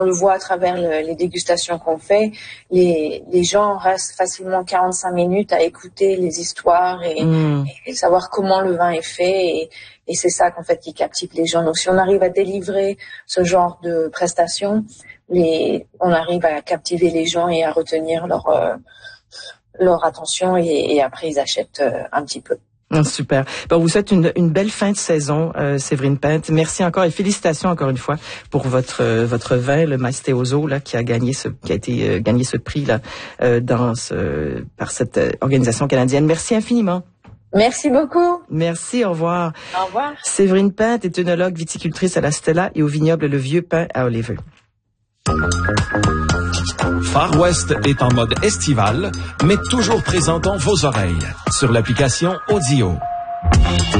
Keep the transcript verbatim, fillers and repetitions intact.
On le voit à travers le, les dégustations qu'on fait. Les, les gens restent facilement quarante-cinq minutes à écouter les histoires et, mmh. et savoir comment le vin est fait. Et, et c'est ça qu'en fait qui captive les gens. Donc si on arrive à délivrer ce genre de prestations, les, on arrive à captiver les gens et à retenir leur euh, leur attention et, et après ils achètent euh, un petit peu. Super. Bon, on vous souhaite une, une belle fin de saison, euh, Séverine Pinte. Merci encore et félicitations encore une fois pour votre euh, votre vin, le Maestoso, là, qui a gagné ce qui a été euh, gagné ce prix là euh, dans ce, par cette euh, organisation canadienne. Merci infiniment. Merci beaucoup. Merci, au revoir. Au revoir. Séverine Pinte est œnologue viticultrice à la Stella et au vignoble Le Vieux Pin à Olivet. Far West est en mode estival, mais toujours présent dans vos oreilles sur l'application Audio.